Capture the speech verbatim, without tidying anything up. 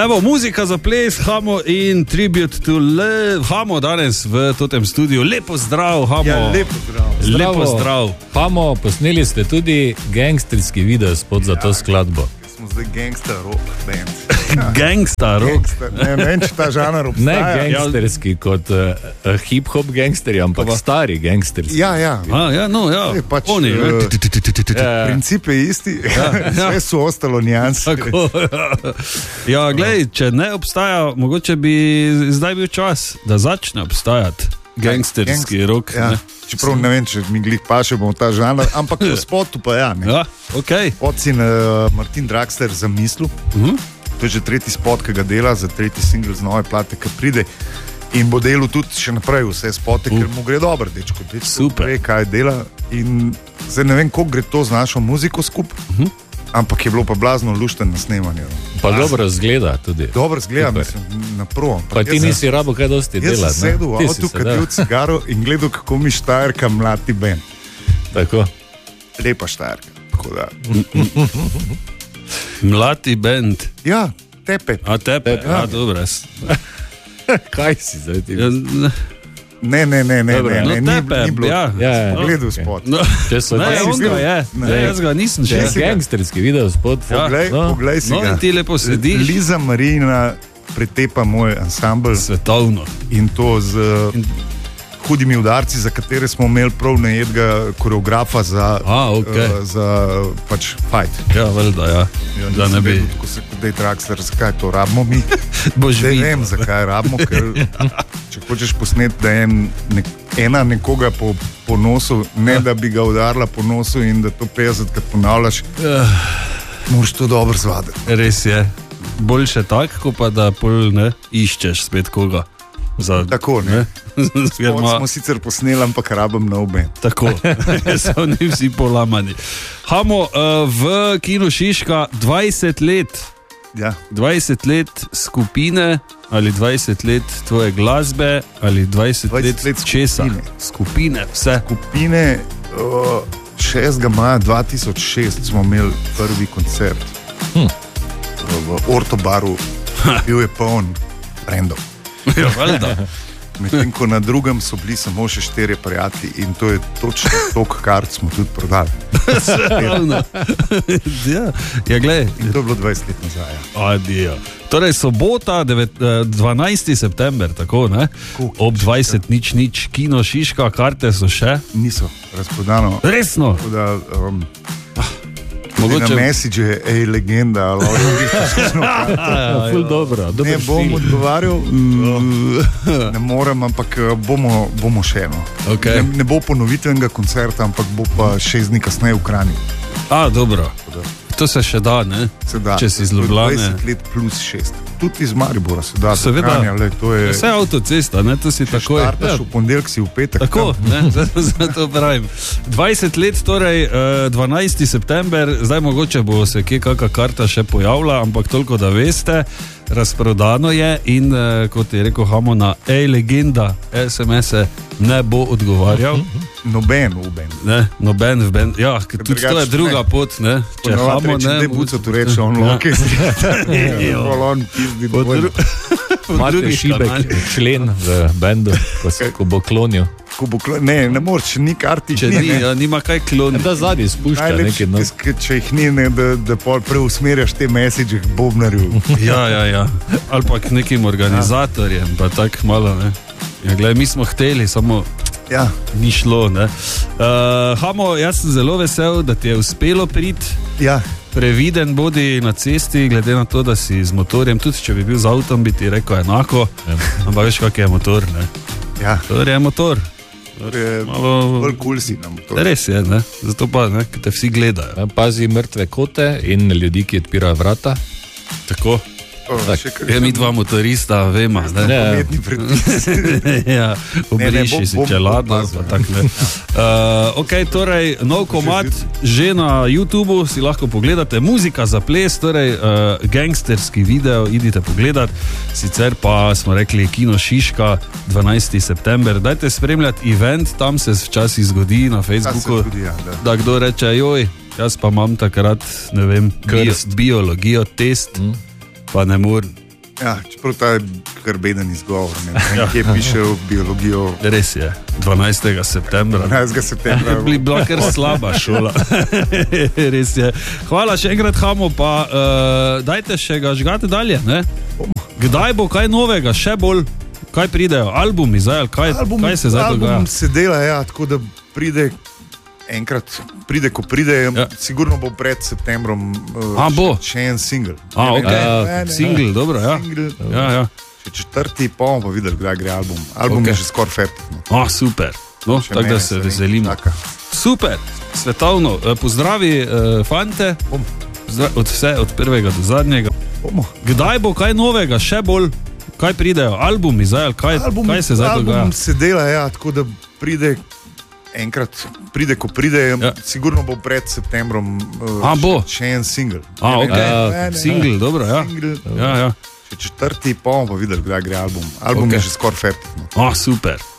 Evo, muzika za ples, Hamo in Tribute to Love. Hamo danes v totem studiu. Lepo zdrav, Hamo. Ja, lepo zdrav. Lepo zdrav. Hamo, posneli ste tudi gangsterski video spod za to Ja. skladbo. Smo zdaj gangster rock band. Gangsta rock. Gangster. Ne, ne vem, če ta žanr Ne obstaja. gangsterski kot uh, hip-hop gangsteri, ampak Pa. stari gangsterski. Ja, ja. A, ja, no, ja. Je pač, Oni, ne? eh, Princip je isti, vse so ostalo nijanse. Tako, ja. Ja, glej, če ne obstaja, mogoče bi zdaj bil čas, da začne obstajati gangsterski Gangster, rock. Ja. Ne? Čeprav ne vem, če mi glih paše bomo ta žanr, ampak v spotu pa ja. Ne. Ja, ok. Ocin uh, Martin Draxler za mislu. Mhm. To je že tretji spot, ki ga dela, za tretji singl z nove plate, ki pride. In bo delal tudi še naprej vse spote, uh. ker mu gre dobro, dečko. dečko Super. Ve, kaj dela. In zdaj ne vem, koliko gre to z našo muziko skupaj, uh -huh. ampak je bilo pa blazno lušten na snemanju. Pa dobro zgleda tudi. Dobro zgleda, Super. mislim, na prvo. ampak Pa ti jaz- nisi rabo kaj dosti Jaz delati. sem sedel v Ti si avtu, se, kadil da. cigaro in gledal, kako mi Štajerka mlati bend. Tako. Lepa Štajerka. Tako da. Mlati band. Ja, tepe. A tepe, Tepe. ja, dobro. jaz- Kaj si zdaj ti? Ja, ne, Ne, ne, ne, ne, Dobro, ne, no, ne, ni, tepe, ni bilo. ja. Ja, ja. Gledal Ok. spot. no, Če so ne, si on bil? ga je. Ne. Ne, jaz ga nisem Če še. je gangsterski video spod. Ja. Poglej, no. poglej si No, ga. in ti lepo sediš. Liza Marina pretepa moj ansambl Svetovno. in to z in... hudimi udarci, za katere smo imeli prav najedga koreografa za, A, okej. uh, za pač fight. Ja, valjda, ja. Da ne bi. Ko se kodej Draxler, zakaj to rabimo mi? Boš Zdaj videl. vem, zakaj rabimo, ker če hočeš posneti, da je en, nek, ena nekoga po, po nosu, ne da bi ga udarila po nosu in da to petdesetkrat ponavljaš, moraš to dobro zvaditi. Res je. Boljše tako, kot pa da pol ne iščeš spet koga. Za, Tako, ne. Ker Spot ima- smo sicer posneli, ampak rabim nov band. Tako, so oni vsi polamani. Hamo, uh, v Kinu Šiška dvajset let, Ja. dvajset let skupine ali dvajset let tvoje glasbe ali dvajset, dvajset let let česa? skupine. Skupine, vse. Skupine uh, šestega maja dva tisoč šest smo imeli prvi koncert hm. v Ortobaru, bil je poln brendov. Ja, valjda. Medtem ko na drugem so bili samo še štirje prijatelji in to je točno toliko kart smo tudi prodali. Ravno. Ja, ja, glej. In to je bilo dvajset let nazaj. Ja. Adijo. Torej, sobota, devet, eh, dvanajsti september, tako ne? Koliko Ob dvajset nič nič, Kino Šiška, karte so še. Niso razprodano. Resno. Tako da, um, Mogoče na message je, ej, legenda, ali Ja, ful dobro. ne dober bom film. odgovarjal, ne morem, ampak eh, bomo, bomo še eno. Okej. Ne, ne bo ponovitvenega koncerta, ampak bo pa šest dni kasneje v Kranju. A, dobro. To se še da, ne? Se da. Če si iz To je Ljubljane. dvajset let plus šest. Tudi iz Maribora se da. do Seveda. Kranja, lej, to je Vse avtocesta, ne? To si takoj. Štartaš v ponedeljek, si v petek. Tako, tam. ne, zato, zato pravim. dvajset let, torej eh, dvanajsti september, zdaj mogoče bo se kje kakšna karta še pojavila, ampak toliko, da veste, razprodano je in eh, kot je rekel Hamo na ej legenda, es em es-e ne bo odgovarjal. Noben v bendu. Ne, noben v bend, ja, ker tudi to je drugače druga ne. pot, ne. Če Hamo ne, ne buco tu reče, on Ja. loke si. Bolon pizdi Po dvojno. dru- po Imate drugih šibek kanalih. člen v bendu, ko, se, ko bo klonil. Ko bo klo- Ne, ne moreš, ni karti. Če ni, ja, nima kaj kloniti. Da zadnji spušča Najlepše, nekaj. No. no. Če jih ni, ne, da, da pol preusmerjaš te message k bobnarju. Ja, ja, ja. Ali pa k nekim organizatorjem, pa tako malo. Ne. Ja, gled, mi smo hteli, samo Ja, ni šlo. Uh, Hamo, jaz sem zelo vesel, da ti je uspelo priti. ja. Previden bodi na cesti, glede na to, da si z motorjem, tudi če bi bil z avtom, bi ti rekel enako. Ja. Ampak veš, kak je motor. Ne? ja. Motor je motor. Je Malo- bolj kul si nam to. Res je, ne? Zato pa ne, ker te vsi gledajo. Ja, pazi mrtve kote in ljudi, ki odpirajo vrata. Tako. O, Tak. še kar Ja, mi dva motorista, vemo. Ne? Ne. pametni predpis. Ja, obriši bom- si bom- čelado. bom pazil. pa tak, ne. Uh, okay, torej, nov komad že na YouTubu si lahko pogledate, muzika za ples, torej uh, gangsterski video, idite pogledat. Sicer pa smo rekli Kino Šiška, dvanajsti september. Dajte spremljati event, tam se včasih zgodi na Facebooku, zgodi, ja, da. da kdo reče, joj, jaz pa imam takrat, ne vem, bio, Krst. biologijo, test, Mm. pa ne morem. Ja, čeprav ta je kar beden izgovor, ne vem, kje piše v biologijo. Res je, dvanajstega septembra. dvanajstega septembra. Bili bila kar slaba šola. Res je. Hvala še enkrat, Hamo, pa uh, dajte še ga žgate dalje. Ne? Kdaj bo kaj novega, še bolj, kaj pridejo? Albumi zdaj, kaj, album, kaj se zdaj dogaja? Album se dela, ja, tako da pride enkrat, pride, ko pride, ja. Sigurno bo pred septembrom uh, A, bo. še en single. A, ok, ne, ne, single, ne, dobro, ja. Single, ja, ja. Še četrti, pa bomo pa videli, kdaj gre album. Album okay. je že skoraj fertik. No. A, super, no, tako da se veselimo. Super, svetovno, pozdravi uh, fante, Pozdrav, od vse, od prvega do zadnjega. Bomo. Kdaj bo kaj novega, še bolj, kaj pridejo? Albumi zdaj, kaj, album, kaj se zdaj dogaja? Album se dela, ja, tako da pride enkrat, pride, ko pride, ja. Sigurno bo pred septembrom uh, A, bo. še en single. A, ok, ne, ne, ne, single, ne. dobro, ja. Single, ja, ja. Še četrti, pa bomo pa videli, kdaj gre album. Album okay. je že skoraj fertik. No. A, super,